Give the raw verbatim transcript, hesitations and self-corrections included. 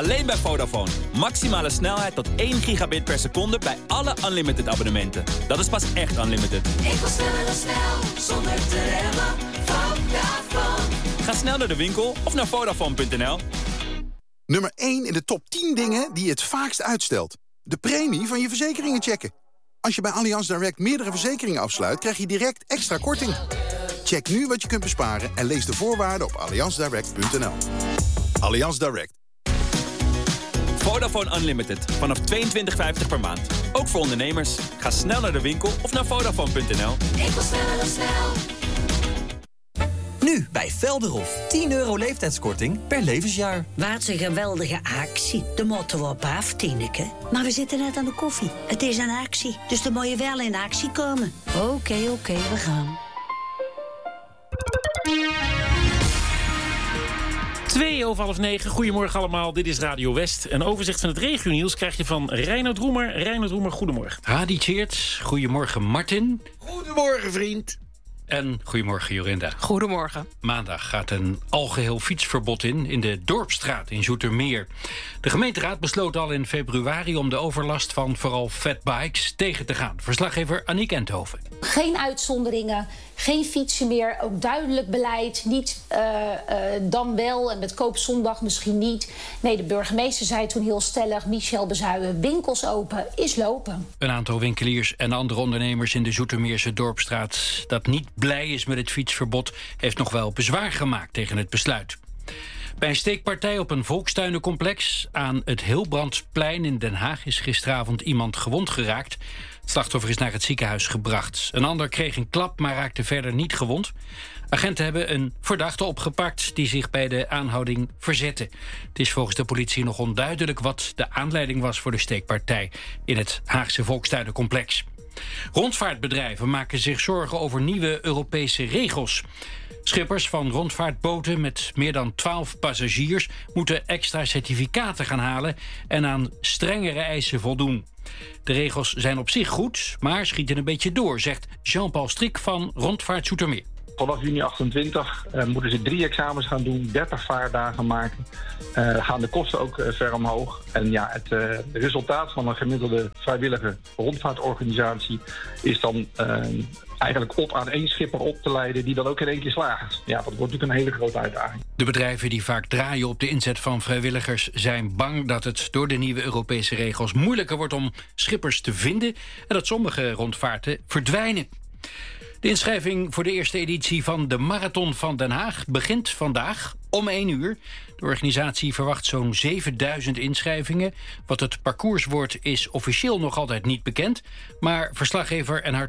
Alleen bij Vodafone. Maximale snelheid tot één gigabit per seconde bij alle unlimited abonnementen. Dat is pas echt unlimited. Ik wil sneller dan snel, zonder te remmen. Vodafone. Ga snel naar de winkel of naar Vodafone punt n l. Nummer één in de top tien dingen die je het vaakst uitstelt. De premie van je verzekeringen checken. Als je bij Allianz Direct meerdere verzekeringen afsluit, krijg je direct extra korting. Check nu wat je kunt besparen en lees de voorwaarden op allianz direct punt n l. Allianz Direct. Vodafone Unlimited. Vanaf tweeëntwintig vijftig per maand. Ook voor ondernemers. Ga snel naar de winkel of naar Vodafone punt n l. Ik wil sneller dan snel. Nu bij Velderhof. tien euro leeftijdskorting per levensjaar. Wat een geweldige actie. De moeten we op af, Tineke. Maar we zitten net aan de koffie. Het is een actie, dus dan moet je wel in actie komen. Oké, okay, oké, okay, we gaan. Twee over half negen. Goedemorgen allemaal, dit is Radio West. Een overzicht van het regionieuws krijg je van Reinoud Roemer. Reinoud Roemer, goedemorgen. Hadi Tjeerd, goedemorgen Martin. Goedemorgen vriend. En goedemorgen Jorinda. Goedemorgen. Maandag gaat een algeheel fietsverbod in in de Dorpsstraat in Zoetermeer. De gemeenteraad besloot al in februari om de overlast van vooral fatbikes tegen te gaan. Verslaggever Aniek Enthoven. Geen uitzonderingen, geen fietsen meer, ook duidelijk beleid. Niet uh, uh, dan wel en met koopzondag misschien niet. Nee, de burgemeester zei toen heel stellig, Michel Bezuijen, winkels open is lopen. Een aantal winkeliers en andere ondernemers in de Zoetermeerse Dorpsstraat dat niet blij is met het fietsverbod, heeft nog wel bezwaar gemaakt tegen het besluit. Bij een steekpartij op een volkstuinencomplex aan het Hilbrandsplein in Den Haag is gisteravond iemand gewond geraakt. Het slachtoffer is naar het ziekenhuis gebracht. Een ander kreeg een klap, maar raakte verder niet gewond. Agenten hebben een verdachte opgepakt die zich bij de aanhouding verzette. Het is volgens de politie nog onduidelijk wat de aanleiding was voor de steekpartij in het Haagse volkstuinencomplex. Rondvaartbedrijven maken zich zorgen over nieuwe Europese regels. Schippers van rondvaartboten met meer dan twaalf passagiers moeten extra certificaten gaan halen en aan strengere eisen voldoen. De regels zijn op zich goed, maar schieten een beetje door, zegt Jean-Paul Strik van Rondvaart Zoetermeer. Vanaf juni achtentwintig uh, moeten ze drie examens gaan doen, dertig vaardagen maken. Uh, gaan de kosten ook uh, ver omhoog. En ja, het uh, resultaat van een gemiddelde vrijwillige rondvaartorganisatie is dan uh, eigenlijk op aan één schipper op te leiden die dan ook in één keer slaagt. Ja, dat wordt natuurlijk een hele grote uitdaging. De bedrijven die vaak draaien op de inzet van vrijwilligers zijn bang dat het door de nieuwe Europese regels moeilijker wordt om schippers te vinden en dat sommige rondvaarten verdwijnen. De inschrijving voor de eerste editie van de Marathon van Den Haag begint vandaag om één uur. De organisatie verwacht zo'n zevenduizend inschrijvingen. Wat het parcours wordt is officieel nog altijd niet bekend. Maar verslaggever en haar